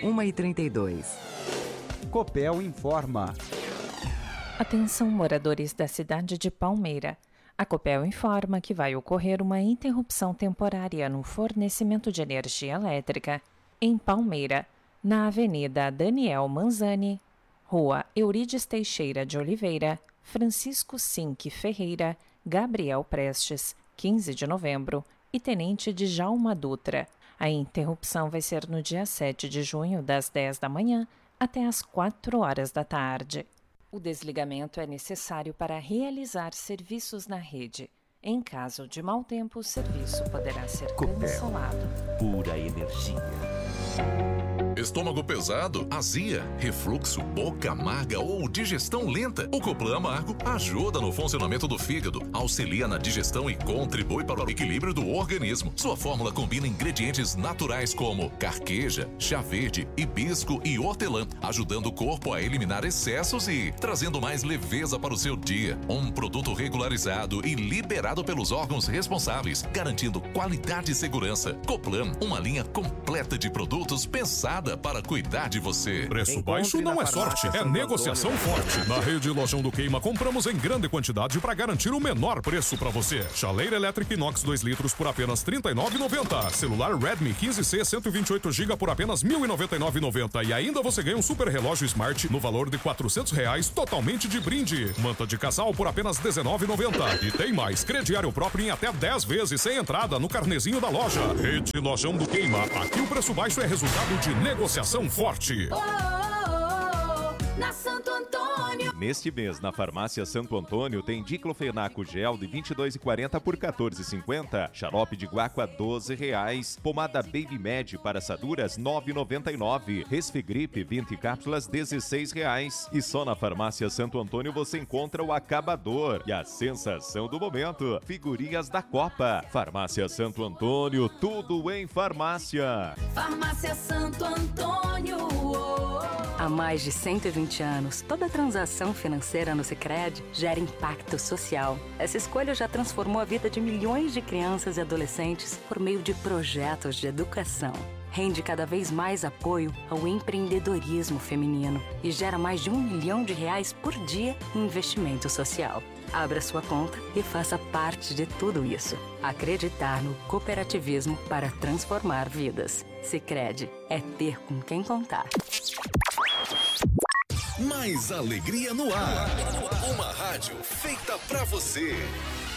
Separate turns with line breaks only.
1h32.
Copel informa.
Atenção, moradores da cidade de Palmeira. A Copel informa que vai ocorrer uma interrupção temporária no fornecimento de energia elétrica em Palmeira, na Avenida Daniel Manzani, Rua Eurides Teixeira de Oliveira, Francisco Sinque Ferreira, Gabriel Prestes, 15 de novembro, e Tenente Djalma Dutra. A interrupção vai ser no dia 7 de junho, das 10 da manhã até as 4 horas da tarde. O desligamento é necessário para realizar serviços na rede. Em caso de mau tempo, o serviço poderá ser cancelado.
Pura energia.
Estômago pesado, azia, refluxo, boca amarga ou digestão lenta. O Coplan Amargo ajuda no funcionamento do fígado, auxilia na digestão e contribui para o equilíbrio do organismo. Sua fórmula combina ingredientes naturais como carqueja, chá verde, hibisco e hortelã, ajudando o corpo a eliminar excessos e trazendo mais leveza para o seu dia. Um produto regularizado e liberado pelos órgãos responsáveis, garantindo qualidade e segurança. Coplan, uma linha completa de produtos pensada para cuidar de você.
Preço baixo não é sorte, é negociação forte. Na rede Lojão do Queima, compramos em grande quantidade para garantir o menor preço para você. Chaleira elétrica inox 2 litros por apenas R$ 39,90. Celular Redmi 15C 128GB por apenas R$ 1.099,90. E ainda você ganha um super relógio Smart no valor de R$ 400 totalmente de brinde. Manta de casal por apenas R$ 19,90. E tem mais, crediário próprio em até 10 vezes sem entrada no carnezinho da loja. Rede Lojão do Queima. Aqui o preço baixo é resultado de negociação forte.
Na Santo Antônio.
Neste mês, na Farmácia Santo Antônio, tem diclofenaco gel de R$ 22,40 por R$ 14,50. Xarope de guaco a R$ 12,00. Pomada Baby Med para assaduras R$ 9,99. Resfigripe 20 cápsulas R$ 16,00. E só na Farmácia Santo Antônio você encontra o acabador e a sensação do momento, figurinhas da Copa. Farmácia Santo Antônio, tudo em farmácia.
Farmácia Santo Antônio.
Há mais de 120 anos, toda transação financeira no Sicredi gera impacto social. Essa escolha já transformou a vida de milhões de crianças e adolescentes por meio de projetos de educação. Rende cada vez mais apoio ao empreendedorismo feminino e gera mais de R$ 1 milhão por dia em investimento social. Abra sua conta e faça parte de tudo isso. Acreditar no cooperativismo para transformar vidas. Sicredi é ter com quem contar.
Mais alegria no ar. Uma rádio feita pra você.